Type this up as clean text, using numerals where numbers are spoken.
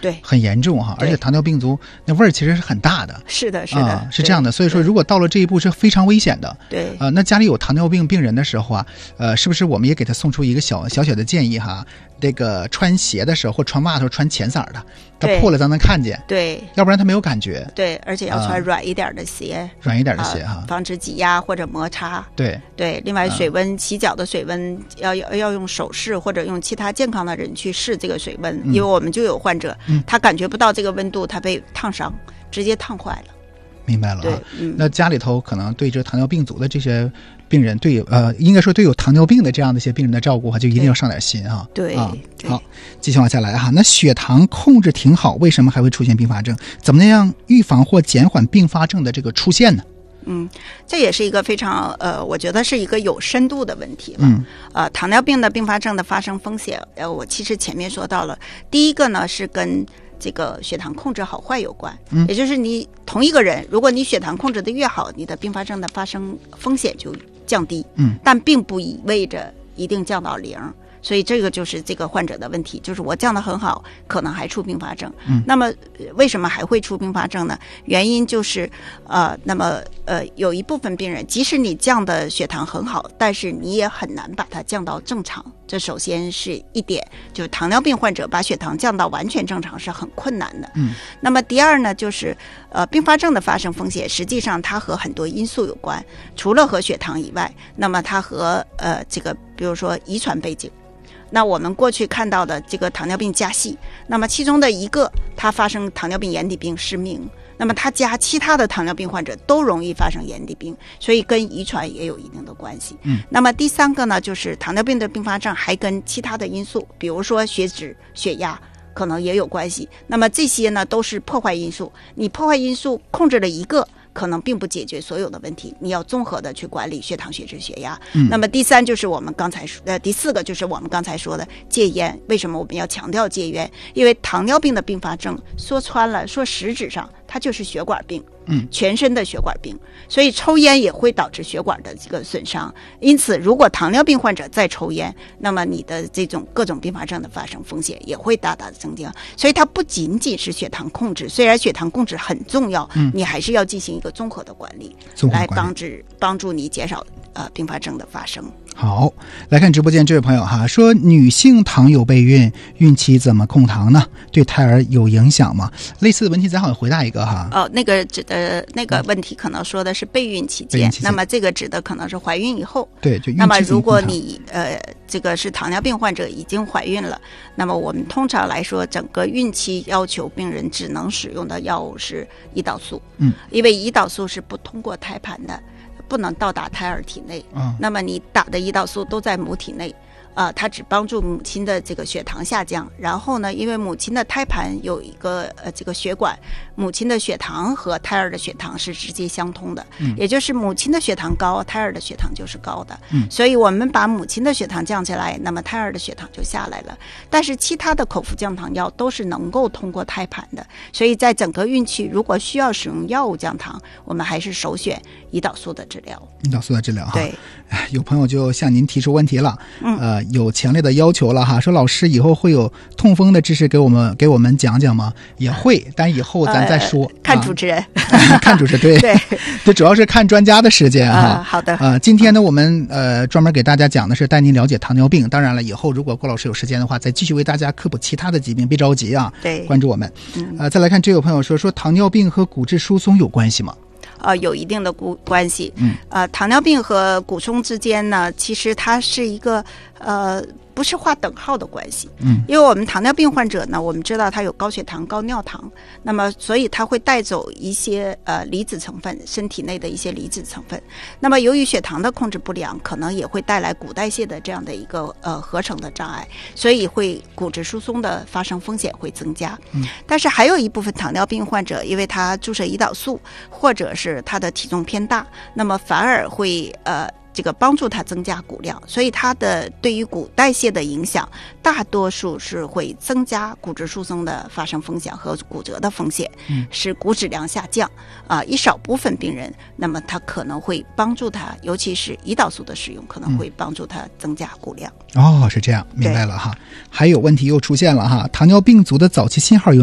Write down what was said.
对， 很严重哈，而且糖尿病足那味儿其实是很大的。 是的，是的， 是这样的。所以说，如果到了这一步是非常危险的。 对， 那家里有糖尿病病人的时候啊，是不是我们也给他送出一个小的建议哈？这个穿鞋的时候或穿袜头穿浅色的，它破了咱能看见。 对， 要不然他没有感觉。 对，而且要穿软一点的鞋， 软一点的鞋哈， 防止挤压或者摩擦。 对对，另外水温，洗脚的水温要用手试或者用其他健康的人去试这个水温，因为我们就有患者，他感觉不到这个温度，他被烫伤，直接烫坏了。 明白了对， 那家里头可能对这糖尿病足的这些病人，应该说对有糖尿病的这样的一些病人的照顾就一定要上点心哈。 对， 好，继续往下来哈。那血糖控制挺好，为什么还会出现并发症？怎么样预防或减缓并发症的这个出现呢？ 这也是一个非常我觉得是一个有深度的问题了。糖尿病的并发症的发生风险，我其实前面说到了，第一个呢是跟这个血糖控制好坏有关，也就是你同一个人，如果你血糖控制的越好，你的并发症的发生风险就降低，但并不意味着一定降到0。所以这个就是这个患者的问题，就是我降得很好，可能还出并发症。那么为什么还会出并发症呢？原因就是有一部分病人，即使你降的血糖很好，但是你也很难把它降到正常。这首先是一点，就是糖尿病患者把血糖降到完全正常是很困难的。那么第二呢，就是并发症的发生风险，实际上它和很多因素有关，除了和血糖以外，那么它和这个比如说遗传背景。那我们过去看到的这个糖尿病家系，那么其中的一个他发生糖尿病眼底病失明，那么他家其他的糖尿病患者都容易发生眼底病，所以跟遗传也有一定的关系。那么第三个呢，就是糖尿病的并发症还跟其他的因素，比如说血脂、血压可能也有关系。那么这些呢都是破坏因素，你破坏因素控制了一个，可能并不解决所有的问题，你要综合的去管理血糖、血脂、血压。那么第三就是我们刚才第四个就是我们刚才说的戒烟。为什么我们要强调戒烟？因为糖尿病的并发症说穿了，说实质上它就是血管病，全身的血管病，所以抽烟也会导致血管的这个损伤。因此如果糖尿病患者再抽烟，那么你的这种各种并发症的发生风险也会大大的增加。所以它不仅仅是血糖控制，虽然血糖控制很重要，你还是要进行一个综合的管理，来帮助你减少并发症的发生。 好，来看直播间这位朋友哈，说女性糖有备孕，孕期怎么控糖呢？对胎儿有影响吗？类似的问题咱好像回答一个哈。 那个指的那个问题可能说的是备孕期间，那么这个指的可能是怀孕以后。 对，就孕期。 那么如果你这个是糖尿病患者已经怀孕了，那么我们通常来说，整个孕期要求病人只能使用的药物是胰岛素，因为胰岛素是不通过胎盘的，不能到达胎儿体内。那么你打的胰岛素都在母体内。它只帮助母亲的这个血糖下降，然后呢，因为母亲的胎盘有一个这个血管，母亲的血糖和胎儿的血糖是直接相通的，也就是母亲的血糖高，胎儿的血糖就是高的。所以我们把母亲的血糖降下来，那么胎儿的血糖就下来了。但是其他的口服降糖药都是能够通过胎盘的，所以在整个孕期如果需要使用药物降糖，我们还是首选胰岛素的治疗。 胰岛素的治疗哈。 对， 有朋友就向您提出问题了，有强烈的要求了哈，说老师以后会有痛风的知识给我们讲讲吗？也会，但以后咱再说。 看主持人， 看主持人，对，主要是看专家的时间哈。 好的。 今天呢，我们专门给大家讲的是带您了解糖尿病。当然了，以后如果郭老师有时间的话，再继续为大家科普其他的疾病，别着急啊。 对， 关注我们。再来看，这有朋友说糖尿病和骨质疏松有关系吗？ 有一定的关系。糖尿病和骨松之间呢，其实它是一个不是划等号的关系。因为我们糖尿病患者呢，我们知道他有高血糖、高尿糖，那么所以他会带走一些离子成分，身体内的一些离子成分。那么由于血糖的控制不良，可能也会带来骨代谢的这样的一个合成的障碍，所以会骨质疏松的发生风险会增加。但是还有一部分糖尿病患者，因为他注射胰岛素，或者是他的体重偏大，那么反而会这个帮助它增加骨量，所以它的对于骨代谢的影响，大多数是会增加骨质疏松的发生风险和骨折的风险，使骨质量下降。一少部分病人，那么它可能会帮助他，尤其是胰岛素的使用，可能会帮助他增加骨量。 是这样，明白了哈。还有问题又出现了哈，糖尿病足的早期信号有